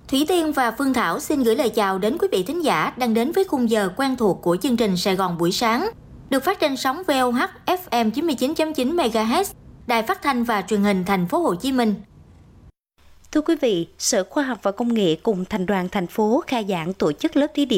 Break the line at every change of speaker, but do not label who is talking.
Thủy Tiên và Phương Thảo xin gửi lời chào đến quý vị thính giả đang đến với khung giờ quen thuộc của chương trình Sài Gòn buổi sáng, được phát trên sóng VOH FM 99.9 MHz, Đài Phát thanh và Truyền hình Thành phố Hồ Chí Minh.
Thưa quý vị, Sở Khoa học và Công nghệ cùng Thành đoàn thành phố khai giảng tổ chức lớp thí điểm